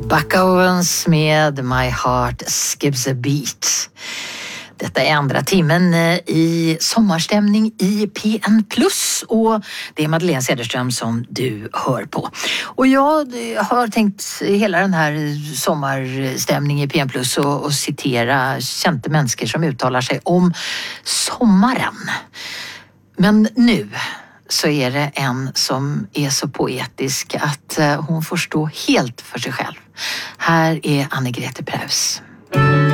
Buck Owens med My Heart Skips a Beat. Detta är andra timmen i sommarstämning i PN+, och det är Madeleine Cederström som du hör på. Och jag har tänkt hela den här sommarstämning i PN+ och citera kända människor som uttalar sig om sommaren. Men nu så är det en som är så poetisk att hon får stå helt för sig själv. Här är Anne-Grete Preus.